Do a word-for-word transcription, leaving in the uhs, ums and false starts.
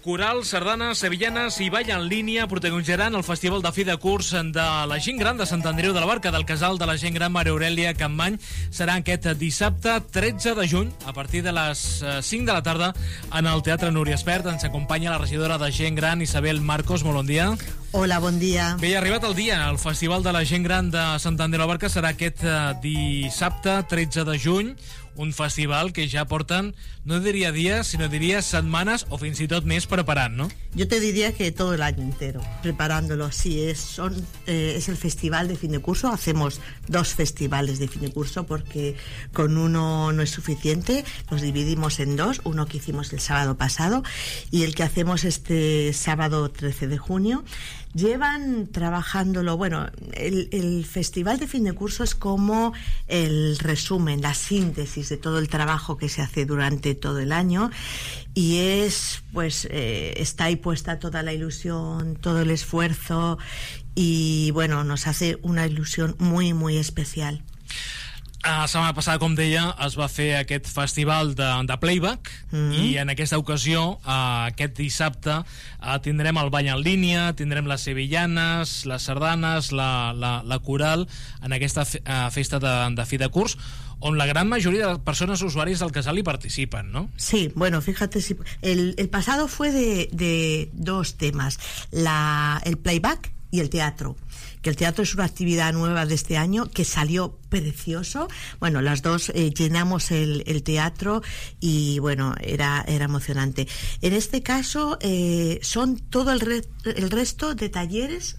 Coral, sardanes, sevillanes i ball en línia protagonitzaran el Festival de Fi de Curs de la Gent Gran de Sant Andreu de la Barca, del Casal de la Gent Gran Maria Aurèlia Campmany. Serà aquest dissabte tretze de juny a partir de les cinc de la tarda en el Teatre Núria Espert. Ens acompanya la regidora de Gent Gran, Isabel Marcos. Molt bon dia. Hola, bon dia. Bé, ha arribat el dia. El Festival de la Gent Gran de Sant Andreu de la Barca serà aquest dissabte tretze de juny. Un festival que ja porten, no diría días, sino diría semanas o fins i tot més preparant, ¿no? Yo te diría que todo el año entero, preparándolo. Sí, es, son, eh, es el festival de fin de curso. Hacemos dos festivales de fin de curso porque con uno no es suficiente. Los dividimos en dos, uno que hicimos el sábado pasado y el que hacemos este sábado trece de junio. Llevan trabajándolo, bueno, el, el festival de fin de curso es como el resumen, la síntesis de todo el trabajo que se hace durante todo el año, y es, pues, eh, está ahí puesta toda la ilusión, todo el esfuerzo, y bueno, nos hace una ilusión muy, muy especial. La setmana passada, com deia, es va fer aquest festival de, de playback, mm-hmm. i en aquesta ocasió, uh, aquest dissabte, uh, tindrem el ball en línia, tindrem les sevillanes, les sardanes, la, la, la coral, en aquesta fe, uh, festa de, de fi de curs, on la gran mayoría de personas usuarios del casal y participan, ¿no? Sí, bueno, fíjate, si el, el pasado fue de, de dos temas, la, el playback y el teatro, que el teatro es una actividad nueva de este año que salió precioso. Bueno, las dos eh, llenamos el, el teatro y bueno, era, era emocionante. En este caso eh, son todo el, re, el resto de talleres